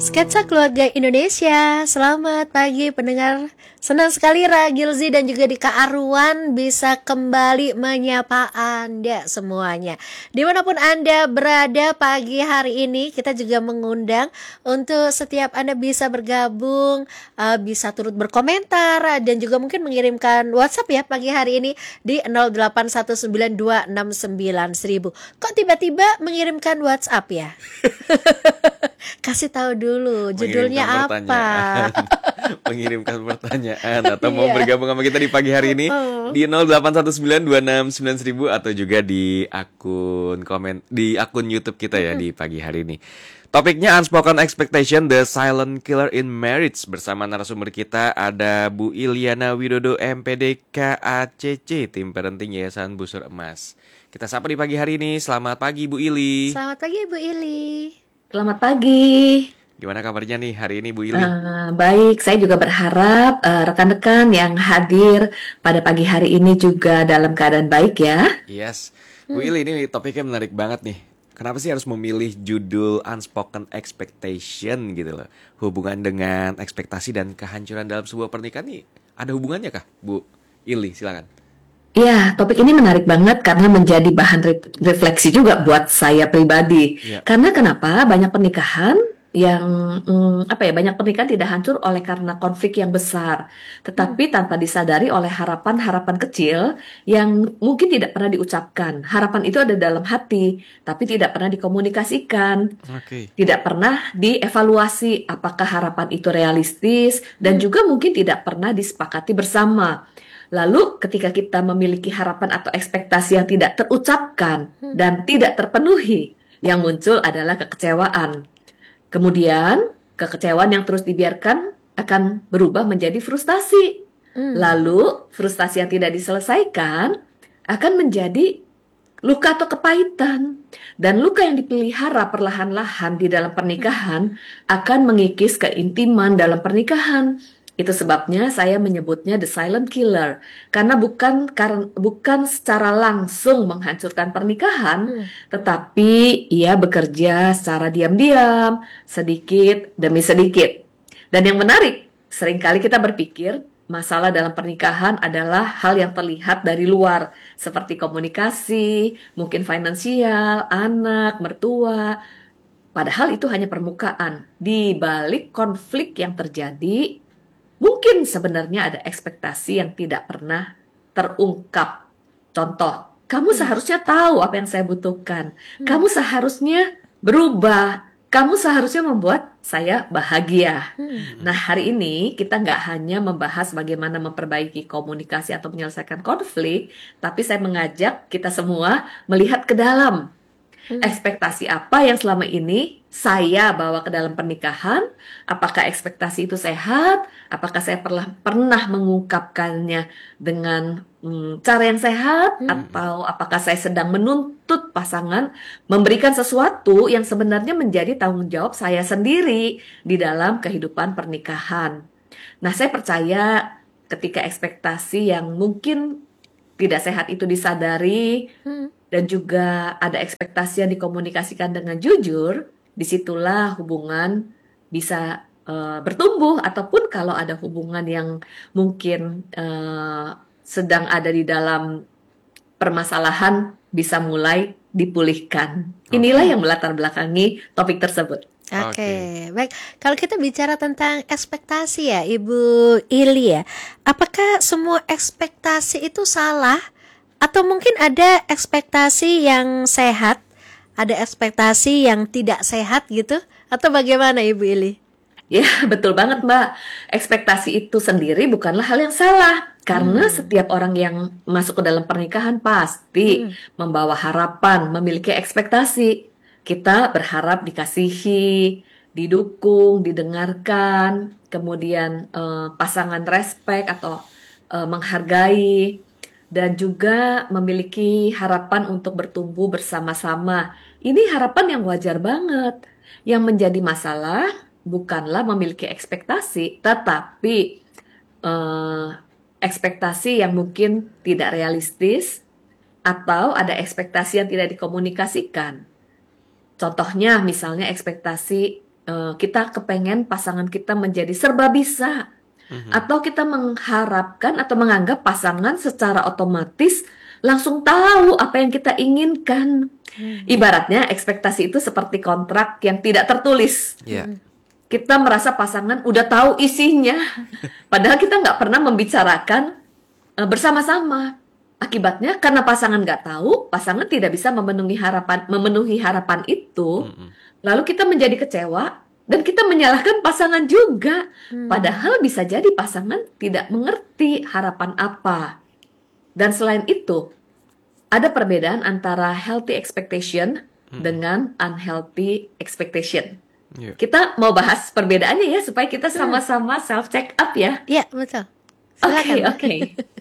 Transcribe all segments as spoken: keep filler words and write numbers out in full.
Sketsa Keluarga Indonesia. Selamat pagi pendengar. Senang sekali Ra Gilzi dan juga Dika Arwan bisa kembali menyapa Anda semuanya. Dimanapun Anda berada pagi hari ini, kita juga mengundang untuk setiap Anda bisa bergabung, uh, bisa turut berkomentar, dan juga mungkin mengirimkan WhatsApp ya pagi hari ini di nol delapan satu sembilan dua enam sembilan seribu. Kok tiba-tiba mengirimkan WhatsApp ya? Kasih tahu dulu judulnya apa. Mengirimkan pertanyaan atau mau yeah. bergabung sama kita di pagi hari ini uh. di nol delapan satu sembilan dua enam sembilan seribu atau juga di akun komen di akun YouTube kita ya uh. di pagi hari ini. Topiknya Unspoken Expectation, The Silent Killer in Marriage. Bersama narasumber kita ada Bu Iliana Widodo, M P D K A C C, Tim Parenting Yayasan Busur Emas. Kita sapa di pagi hari ini. Selamat pagi Bu Ili. Selamat pagi Bu Ili. Selamat pagi. Gimana kabarnya nih hari ini Bu Ili? Uh, baik, saya juga berharap uh, rekan-rekan yang hadir pada pagi hari ini juga dalam keadaan baik ya. Yes, Bu Ili, ini topiknya menarik banget nih. Kenapa sih harus memilih judul Unspoken Expectation gitu loh? Hubungan dengan ekspektasi dan kehancuran dalam sebuah pernikahan nih, ada hubungannya kah Bu Ili? Silakan. Ya, topik ini menarik banget karena menjadi bahan re- refleksi juga buat saya pribadi. Ya. Karena kenapa banyak pernikahan yang hmm, apa ya banyak pernikahan tidak hancur oleh karena konflik yang besar, tetapi hmm. tanpa disadari oleh harapan-harapan kecil yang mungkin tidak pernah diucapkan. Harapan itu ada dalam hati, tapi tidak pernah dikomunikasikan, okay. tidak pernah dievaluasi apakah harapan itu realistis dan hmm. juga mungkin tidak pernah disepakati bersama. Lalu ketika kita memiliki harapan atau ekspektasi yang tidak terucapkan hmm. dan tidak terpenuhi, yang muncul adalah kekecewaan. Kemudian kekecewaan yang terus dibiarkan akan berubah menjadi frustasi. Hmm. Lalu frustasi yang tidak diselesaikan akan menjadi luka atau kepahitan. Dan luka yang dipelihara perlahan-lahan di dalam pernikahan akan mengikis keintiman dalam pernikahan. Itu sebabnya saya menyebutnya the silent killer, karena bukan karena bukan secara langsung menghancurkan pernikahan, hmm. tetapi ia bekerja secara diam-diam, sedikit demi sedikit. Dan yang menarik, seringkali kita berpikir masalah dalam pernikahan adalah hal yang terlihat dari luar, seperti komunikasi, mungkin finansial, anak, mertua. Padahal itu hanya permukaan. Di balik konflik yang terjadi, mungkin sebenarnya ada ekspektasi yang tidak pernah terungkap. Contoh, kamu seharusnya tahu apa yang saya butuhkan. Kamu seharusnya berubah. Kamu seharusnya membuat saya bahagia. Nah, hari ini kita nggak hanya membahas bagaimana memperbaiki komunikasi atau menyelesaikan konflik, tapi saya mengajak kita semua melihat ke dalam. Ekspektasi apa yang selama ini saya bawa ke dalam pernikahan? Apakah ekspektasi itu sehat? Apakah saya pernah pernah mengungkapkannya dengan hmm, cara yang sehat? Hmm. Atau apakah saya sedang menuntut pasangan memberikan sesuatu yang sebenarnya menjadi tanggung jawab saya sendiri di dalam kehidupan pernikahan? Nah, saya percaya ketika ekspektasi yang mungkin tidak sehat itu disadari, hmm. dan juga ada ekspektasi yang dikomunikasikan dengan jujur, disitulah hubungan bisa uh, bertumbuh. Ataupun kalau ada hubungan yang mungkin uh, sedang ada di dalam permasalahan, bisa mulai dipulihkan. Inilah yang melatar belakangi topik tersebut. Oke, okay. Baik. Kalau kita bicara tentang ekspektasi ya, Ibu Ili ya, apakah semua ekspektasi itu salah? Atau mungkin ada ekspektasi yang sehat, ada ekspektasi yang tidak sehat gitu? Atau bagaimana Ibu Ili? Ya, betul banget Mbak. Ekspektasi itu sendiri bukanlah hal yang salah. Karena hmm. setiap orang yang masuk ke dalam pernikahan pasti hmm. membawa harapan, memiliki ekspektasi. Kita berharap dikasihi, didukung, didengarkan, kemudian eh, pasangan respect atau eh, menghargai, dan juga memiliki harapan untuk bertumbuh bersama-sama. Ini harapan yang wajar banget. Yang menjadi masalah bukanlah memiliki ekspektasi, tetapi eh, ekspektasi yang mungkin tidak realistis atau ada ekspektasi yang tidak dikomunikasikan. Contohnya misalnya ekspektasi uh, kita kepengen pasangan kita menjadi serba bisa, Mhm. atau kita mengharapkan atau menganggap pasangan secara otomatis langsung tahu apa yang kita inginkan. Hmm. Ibaratnya ekspektasi itu seperti kontrak yang tidak tertulis. Iya. Kita merasa pasangan udah tahu isinya, padahal kita nggak pernah membicarakan uh, bersama-sama. Akibatnya karena pasangan nggak tahu, pasangan tidak bisa memenuhi harapan memenuhi harapan itu, Mm-mm. lalu kita menjadi kecewa dan kita menyalahkan pasangan juga. Hmm. Padahal bisa jadi pasangan tidak mengerti harapan apa. Dan selain itu, ada perbedaan antara healthy expectation Mm-mm. dengan unhealthy expectation. Iya. Kita mau bahas perbedaannya ya supaya kita sama-sama self check up ya. Ya, betul. Oke, Silakan. oke.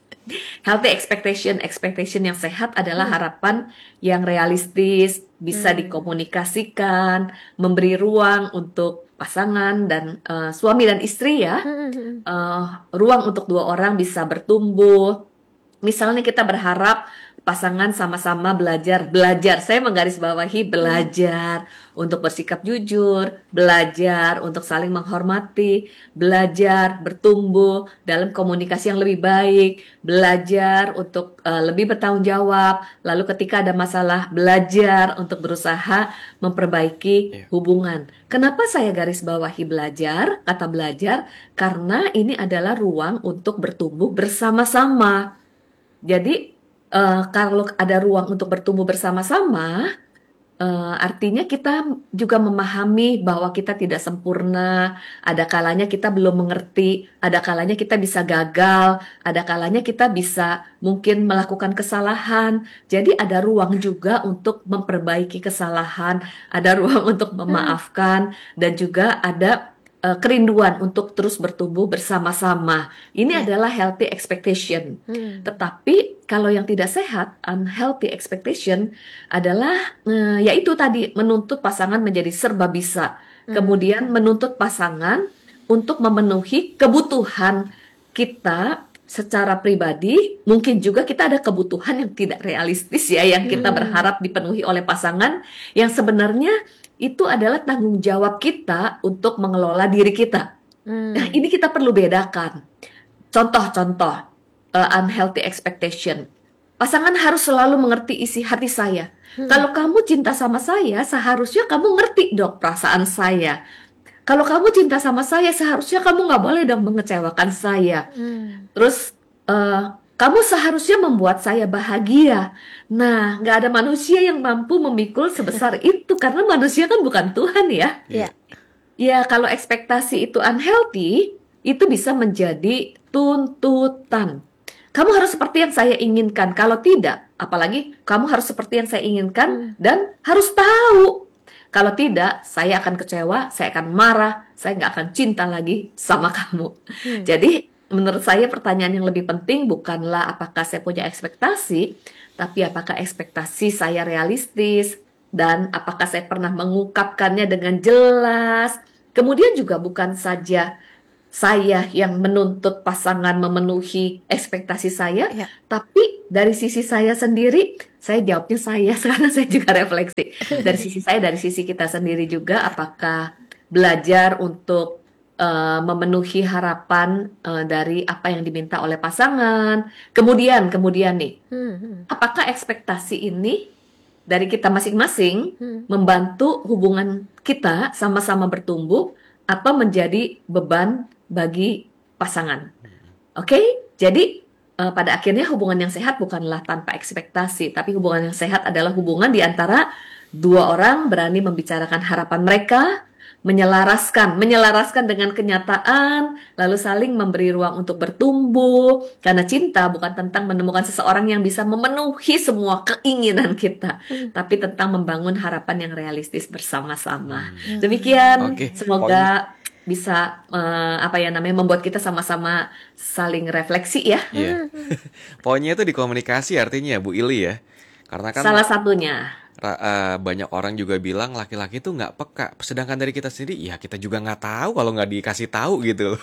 Healthy expectation, expectation yang sehat adalah Hmm. harapan yang realistis, bisa Hmm. dikomunikasikan, memberi ruang untuk pasangan dan eh, suami dan istri ya, Hmm, hmm, hmm. eh, ruang untuk dua orang bisa bertumbuh. Misalnya kita berharap pasangan sama-sama belajar, belajar. Saya menggarisbawahi belajar untuk bersikap jujur, belajar untuk saling menghormati, belajar bertumbuh dalam komunikasi yang lebih baik, belajar untuk eh, lebih bertanggung jawab. Lalu ketika ada masalah, belajar untuk berusaha memperbaiki Iya. hubungan. Kenapa saya garis bawahi belajar, kata belajar? Karena ini adalah ruang untuk bertumbuh bersama-sama. Jadi eh, kalau ada ruang untuk bertumbuh bersama-sama, eh, artinya kita juga memahami bahwa kita tidak sempurna, ada kalanya kita belum mengerti, ada kalanya kita bisa gagal, ada kalanya kita bisa mungkin melakukan kesalahan. Jadi ada ruang juga untuk memperbaiki kesalahan, ada ruang untuk memaafkan, dan juga ada eh, kerinduan untuk terus bertumbuh bersama-sama. Ini Ya. adalah healthy expectation. Hmm. Tetapi kalau yang tidak sehat, unhealthy expectation adalah eh, yaitu tadi menuntut pasangan menjadi serba bisa. Hmm. Kemudian menuntut pasangan untuk memenuhi kebutuhan kita secara pribadi. Mungkin juga kita ada kebutuhan yang tidak realistis ya, yang kita Hmm. berharap dipenuhi oleh pasangan, yang sebenarnya itu adalah tanggung jawab kita untuk mengelola diri kita. Nah, Hmm. ini kita perlu bedakan. Contoh-contoh uh, unhealthy expectation. Pasangan harus selalu mengerti isi hati saya. Hmm. Kalau kamu cinta sama saya, seharusnya kamu ngerti dong perasaan saya. Kalau kamu cinta sama saya, seharusnya kamu nggak boleh dong mengecewakan saya. Hmm. Terus uh, kamu seharusnya membuat saya bahagia. Nah, nggak ada manusia yang mampu memikul sebesar itu karena manusia kan bukan Tuhan ya. Ya. Ya, kalau ekspektasi itu unhealthy, itu bisa menjadi tuntutan. Kamu harus seperti yang saya inginkan. Kalau tidak, apalagi kamu harus seperti yang saya inginkan dan harus tahu. Kalau tidak, saya akan kecewa, saya akan marah, saya nggak akan cinta lagi sama kamu. Hmm. Jadi, menurut saya pertanyaan yang lebih penting bukanlah apakah saya punya ekspektasi, tapi apakah ekspektasi saya realistis, dan apakah saya pernah mengungkapkannya dengan jelas. Kemudian juga bukan saja saya yang menuntut pasangan memenuhi ekspektasi saya, Ya. tapi dari sisi saya sendiri, saya jawabnya saya, karena saya juga refleksi. Dari sisi saya, dari sisi kita sendiri juga, apakah belajar untuk uh, memenuhi harapan uh, dari apa yang diminta oleh pasangan. Kemudian, kemudian nih, Hmm. Hmm. apakah ekspektasi ini dari kita masing-masing Hmm. membantu hubungan kita sama-sama bertumbuh atau menjadi beban bagi pasangan. Oke, jadi eh, pada akhirnya hubungan yang sehat bukanlah tanpa ekspektasi, tapi hubungan yang sehat adalah hubungan di antara dua orang berani membicarakan harapan mereka, menyelaraskan, menyelaraskan dengan kenyataan, lalu saling memberi ruang untuk bertumbuh. Karena cinta bukan tentang menemukan seseorang yang bisa memenuhi semua keinginan kita, Hmm. tapi tentang membangun harapan yang realistis bersama-sama. Hmm. Demikian, Oke, semoga bisa eh, apa ya namanya membuat kita sama-sama saling refleksi ya. Iya. Poinnya itu di komunikasi artinya ya, Bu Ili ya. Karena kan Salah satunya. ra- eh, banyak orang juga bilang laki-laki itu nggak peka. Sedangkan dari kita sendiri, ya kita juga nggak tahu kalau nggak dikasih tahu gitu loh.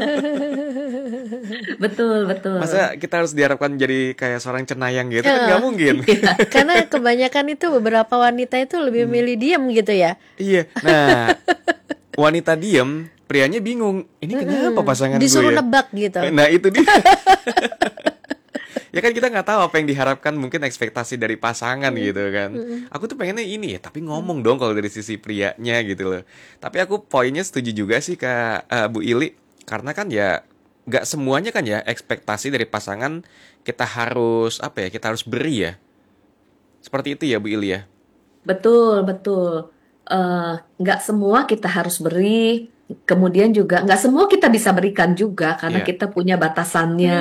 Betul, betul. Masa kita harus diharapkan jadi kayak seorang cenayang gitu kan nggak mungkin. Karena kebanyakan itu beberapa wanita itu lebih milih diam gitu ya. Iya. Nah, wanita diem, prianya bingung. Ini kenapa pasangan gue Disuruh ya? nebak gitu. Nah itu dia. Ya kan kita nggak tahu apa yang diharapkan, mungkin ekspektasi dari pasangan gitu kan. Aku tuh pengennya ini ya, tapi ngomong dong kalau dari sisi prianya gitu loh. Tapi aku poinnya setuju juga sih Kak eh, Bu Ili, karena kan ya nggak semuanya kan ya ekspektasi dari pasangan kita harus apa ya, kita harus beri ya. Seperti itu ya Bu Ili ya. Betul, betul. Eh, nggak semua kita harus beri, kemudian juga nggak semua kita bisa berikan juga karena Iya. kita punya batasannya.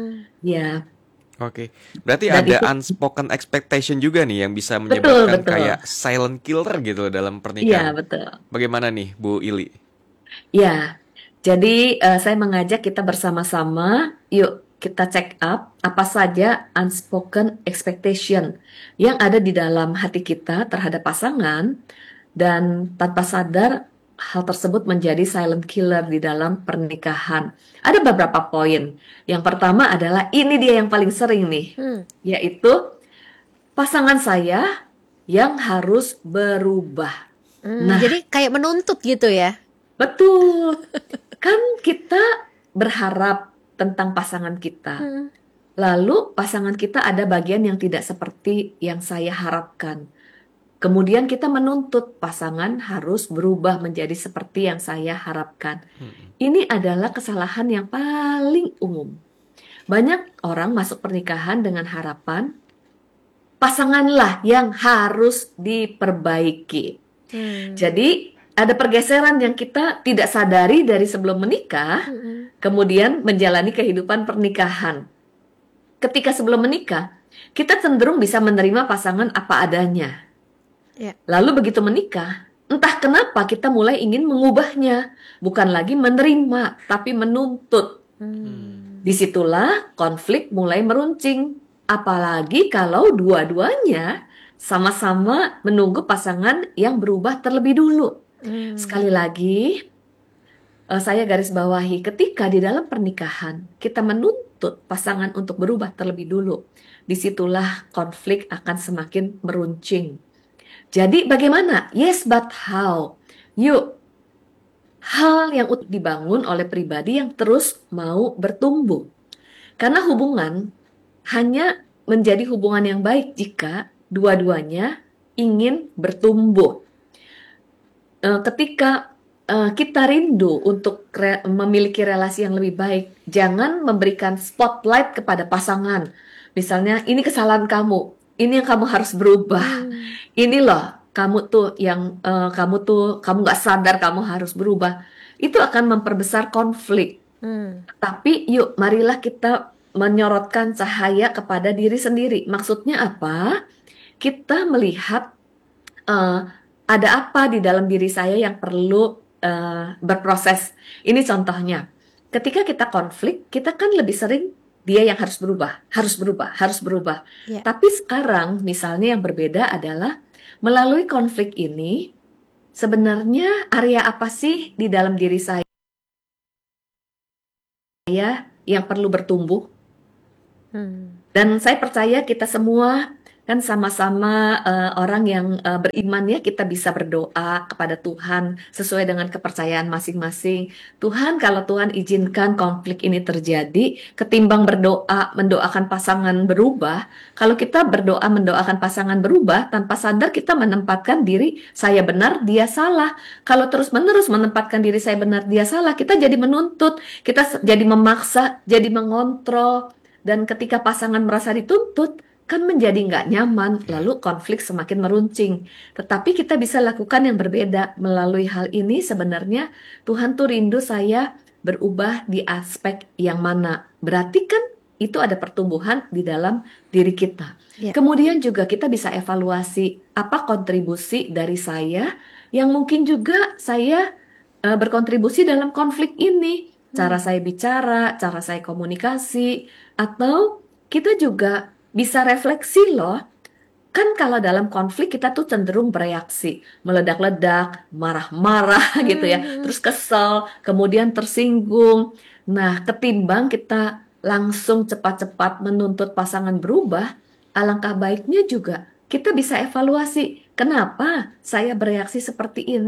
Ya, Oke, berarti dan ada itu unspoken expectation juga nih yang bisa betul, menyebabkan betul. kayak silent killer gitu loh dalam Iya, pernikahan. betul. Bagaimana nih Bu Ili? Ya, jadi eh, saya mengajak kita bersama-sama, yuk kita check up apa saja unspoken expectation yang ada di dalam hati kita terhadap pasangan, dan tanpa sadar hal tersebut menjadi silent killer di dalam pernikahan. Ada beberapa poin. Yang pertama adalah ini dia yang paling sering nih, Hmm. yaitu pasangan saya yang harus berubah. Hmm, Nah, jadi kayak menuntut gitu ya. betul. Kan kita berharap tentang pasangan kita. Hmm. Lalu pasangan kita ada bagian yang tidak seperti yang saya harapkan. Kemudian kita menuntut pasangan harus berubah menjadi seperti yang saya harapkan. Ini adalah kesalahan yang paling umum. Banyak orang masuk pernikahan dengan harapan pasanganlah yang harus diperbaiki. Hmm. Jadi ada pergeseran yang kita tidak sadari dari sebelum menikah, Mm-mm. kemudian menjalani kehidupan pernikahan. Ketika sebelum menikah, kita cenderung bisa menerima pasangan apa adanya. Ya. Lalu begitu menikah, entah kenapa kita mulai ingin mengubahnya, bukan lagi menerima, tapi menuntut. Hmm. Disitulah konflik mulai meruncing. Apalagi kalau dua-duanya sama-sama menunggu pasangan yang berubah terlebih dulu. Hmm. Sekali lagi, eh, saya garis bawahi, ketika di dalam pernikahan kita menuntut pasangan untuk berubah terlebih dulu, disitulah konflik akan semakin meruncing. Jadi bagaimana? Yes, but how? Yuk, hal yang ut- dibangun oleh pribadi yang terus mau bertumbuh. Karena hubungan hanya menjadi hubungan yang baik jika dua-duanya ingin bertumbuh. Eh, ketika eh, kita rindu untuk re- memiliki relasi yang lebih baik, jangan memberikan spotlight kepada pasangan. Misalnya, ini kesalahan kamu, ini yang kamu harus berubah. Hmm. Ini loh, kamu tuh yang eh, kamu tuh kamu nggak sadar kamu harus berubah. Itu akan memperbesar konflik. Hmm. Tapi yuk, marilah kita menyorotkan cahaya kepada diri sendiri. Maksudnya apa? Kita melihat eh, ada apa di dalam diri saya yang perlu eh, berproses. Ini contohnya. Ketika kita konflik, kita kan lebih sering dia yang harus berubah, harus berubah, harus berubah. Ya. Tapi sekarang misalnya yang berbeda adalah melalui konflik ini, sebenarnya area apa sih di dalam diri saya yang perlu bertumbuh? Hmm. Dan saya percaya kita semua kan sama-sama eh, orang yang eh, beriman ya, kita bisa berdoa kepada Tuhan sesuai dengan kepercayaan masing-masing. Tuhan, kalau Tuhan izinkan konflik ini terjadi, ketimbang berdoa mendoakan pasangan berubah, kalau kita berdoa mendoakan pasangan berubah, tanpa sadar kita menempatkan diri saya benar, dia salah. Kalau terus-menerus menempatkan diri saya benar, dia salah, kita jadi menuntut, kita s- jadi memaksa, jadi mengontrol. Dan ketika pasangan merasa dituntut, kan menjadi nggak nyaman, lalu konflik semakin meruncing. Tetapi kita bisa lakukan yang berbeda. Melalui hal ini sebenarnya Tuhan tuh rindu saya berubah di aspek yang mana. Berarti kan itu ada pertumbuhan di dalam diri kita. Ya. Kemudian juga kita bisa evaluasi apa kontribusi dari saya yang mungkin juga saya eh, berkontribusi dalam konflik ini. Cara saya bicara, cara saya komunikasi, atau kita juga bisa refleksi loh. Kan kalau dalam konflik kita tuh cenderung bereaksi, meledak-ledak, marah-marah gitu ya, terus kesel, kemudian tersinggung. Nah, ketimbang kita langsung cepat-cepat menuntut pasangan berubah, alangkah baiknya juga kita bisa evaluasi, kenapa saya bereaksi seperti ini?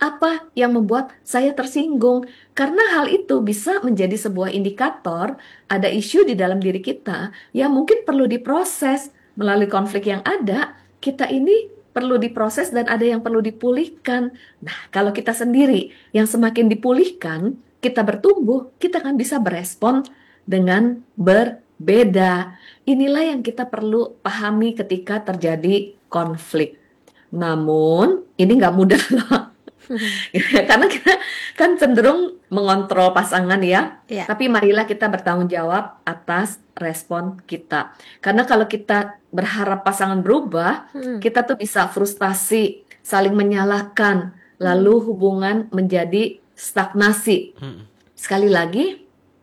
apa yang membuat saya tersinggung? Karena hal itu bisa menjadi sebuah indikator ada isu di dalam diri kita yang mungkin perlu diproses melalui konflik yang ada. Kita ini perlu diproses dan ada yang perlu dipulihkan. Nah, kalau kita sendiri yang semakin dipulihkan, kita bertumbuh, kita akan bisa berespon dengan berbeda. Inilah yang kita perlu pahami ketika terjadi konflik. Namun, ini nggak mudah loh. Karena kita kan cenderung mengontrol pasangan ya. Ya. Tapi marilah kita bertanggung jawab atas respon kita. Karena kalau kita berharap pasangan berubah, Hmm. kita tuh bisa frustasi, saling menyalahkan, lalu hubungan menjadi stagnasi. Mm-mm. Sekali lagi,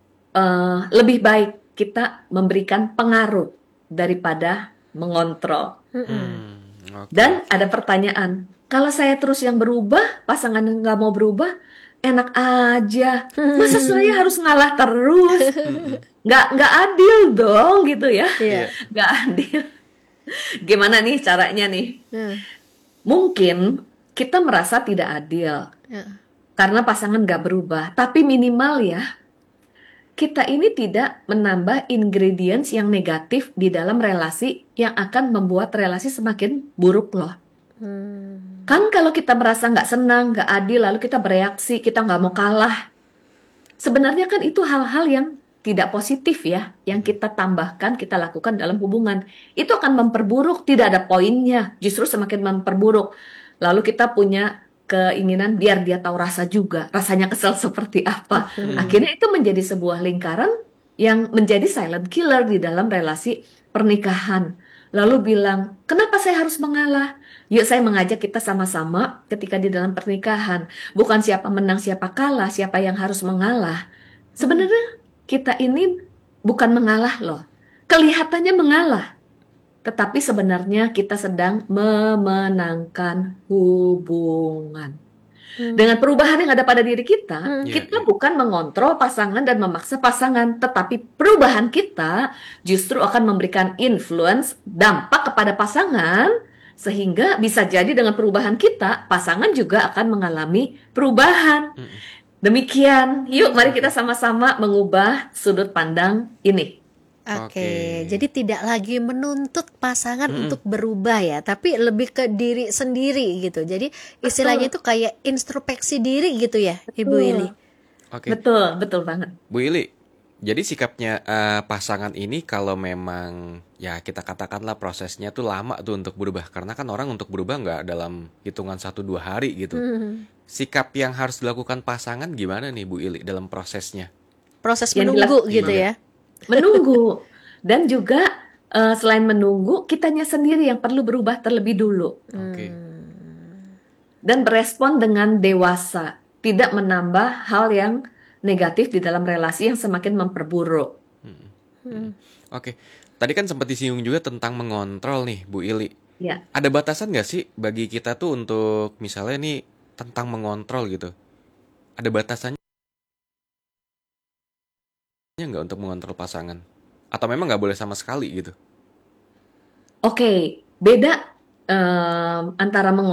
eh, lebih baik kita memberikan pengaruh daripada mengontrol. Mm-mm. Hmm, oke. Dan ada pertanyaan, kalau saya terus yang berubah, pasangan yang nggak mau berubah, enak aja. Masa saya harus ngalah terus? Nggak nggak adil dong gitu ya. Iya. Nggak adil. Gimana nih caranya nih? Hmm. Mungkin kita merasa tidak adil Ya. karena pasangan nggak berubah. Tapi minimal ya, kita ini tidak menambah ingredients yang negatif di dalam relasi yang akan membuat relasi semakin buruk loh. Hmm. Kan kalau kita merasa nggak senang, nggak adil, lalu kita bereaksi, kita nggak mau kalah. Sebenarnya kan itu hal-hal yang tidak positif ya, yang kita tambahkan, kita lakukan dalam hubungan. Itu akan memperburuk, tidak ada poinnya, justru semakin memperburuk. Lalu kita punya keinginan biar dia tahu rasa juga, rasanya kesel seperti apa. Akhirnya itu menjadi sebuah lingkaran yang menjadi silent killer di dalam relasi pernikahan. Lalu bilang, kenapa saya harus mengalah? Yuk saya mengajak kita sama-sama ketika di dalam pernikahan. Bukan siapa menang, siapa kalah, siapa yang harus mengalah. Sebenarnya kita ini bukan mengalah loh. Kelihatannya mengalah. Tetapi sebenarnya kita sedang memenangkan hubungan. Dengan perubahan yang ada pada diri kita, Hmm. Iya, kita iya. bukan mengontrol pasangan dan memaksa pasangan, tetapi perubahan kita justru akan memberikan influence, dampak kepada pasangan, sehingga bisa jadi dengan perubahan kita, pasangan juga akan mengalami perubahan. Mm-mm. Demikian, yuk mari kita sama-sama mengubah sudut pandang ini. Oke, Oke. jadi tidak lagi menuntut pasangan Mm-mm. untuk berubah ya, tapi lebih ke diri sendiri gitu. Jadi istilahnya itu kayak introspeksi diri gitu ya, Ibu Betul. Ili. Oke. Betul, betul banget. Bu Ili, jadi sikapnya eh, pasangan ini kalau memang ya kita katakanlah prosesnya tuh lama tuh untuk berubah, karena kan orang untuk berubah nggak dalam hitungan satu dua hari gitu. Hmm. Sikap yang harus dilakukan pasangan gimana nih Bu Ili dalam prosesnya? Proses Yang menunggu dilakukan- gitu ya. Menunggu. Dan juga eh, selain menunggu, kitanya sendiri yang perlu berubah terlebih dulu. Oke. Dan berespon dengan dewasa. Tidak menambah hal yang negatif di dalam relasi yang semakin memperburuk. Oke. Tadi kan sempat disinggung juga tentang mengontrol nih Bu Ili. Ya, Ada batasan nggak sih bagi kita tuh untuk misalnya nih tentang mengontrol gitu? Ada batasannya nggak untuk mengontrol pasangan? Atau memang nggak boleh sama sekali gitu? oke. Beda em, antara mengontrol